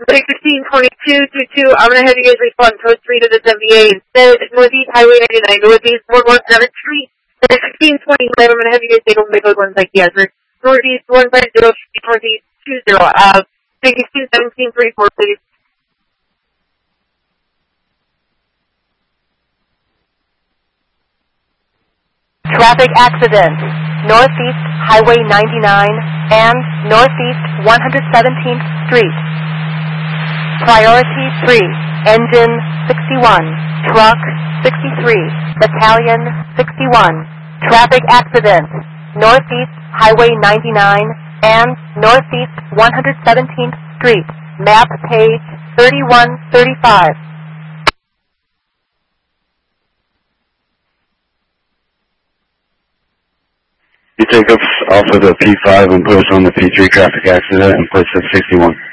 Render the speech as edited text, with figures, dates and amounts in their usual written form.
Like 152222, I'm going to have you guys respond code 3 to the 78. Instead, Northeast Highway 99, Northeast 117th Street. And 1625, I'm going to have you guys take over my code 1 psychiatric. Northeast 150, Northeast 20, 161734, please. Traffic accident. Northeast Highway 99 and Northeast 117th Street. Priority 3, Engine 61, Truck 63, Battalion 61. Traffic accident. Northeast Highway 99 and Northeast 117th Street. Map page 3135. You take us off of the P5 and put us on the P3 traffic accident and place at 61.